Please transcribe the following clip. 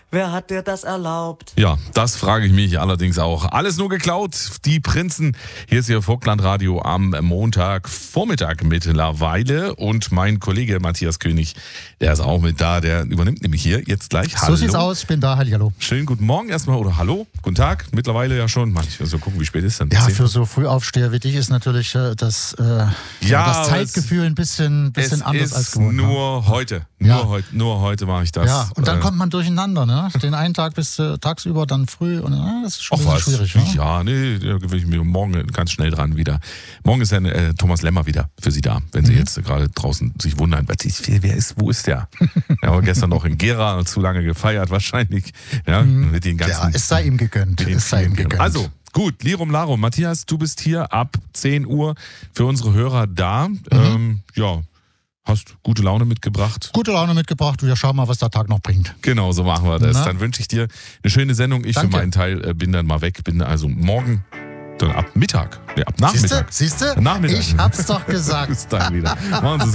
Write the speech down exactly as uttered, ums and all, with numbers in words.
Wer hat dir das erlaubt? Ja, das frage ich mich allerdings auch. Alles nur geklaut, die Prinzen. Hier ist Ihr Vogtlandradio am Montagvormittag mittlerweile. Und mein Kollege Matthias König, der ist auch mit da. Der übernimmt nämlich hier jetzt gleich. Hallo. So sieht's aus, ich bin da. Hallihallo. Schönen guten Morgen erstmal oder hallo, guten Tag. Mittlerweile ja schon. Mann, ich will so gucken, wie spät ist denn? Ja, für so Frühaufsteher wie dich ist natürlich äh, das, äh, ja, ja, das Zeitgefühl ein bisschen, bisschen anders als gewohnt. Nur ne? heute. Nur, ja. heute, nur heute mache ich das. Ja, und dann äh, kommt man durcheinander, ne? Den einen Tag bis äh, tagsüber, dann früh und äh, das ist schon ein bisschen schwierig. Ne? Ja, nee, da gewöhne ich mir morgen ganz schnell dran wieder. Morgen ist dann äh, Thomas Lemmer wieder für Sie da, wenn Sie mhm. jetzt äh, gerade draußen sich wundern, wer ist, wo ist der? Ja, aber gestern noch in Gera zu lange gefeiert wahrscheinlich. Ja, mhm. mit den ganzen, ja, es sei ihm gegönnt. Es sei ihm gegönnt. Also, gut, Lirum Larum. Matthias, du bist hier ab zehn Uhr für unsere Hörer da. Mhm. Ähm, ja, hast gute Laune mitgebracht. Gute Laune mitgebracht. Wir schauen mal, was der Tag noch bringt. Genau, so machen wir das. Na? Dann wünsche ich dir eine schöne Sendung. Ich Danke. für meinen Teil äh, bin dann mal weg. Bin also morgen dann ab Mittag. Nee, ab Nachmittag. Siehste? Siehste? Nachmittag. Ich hab's doch gesagt. Bis dann wieder. Machen Sie es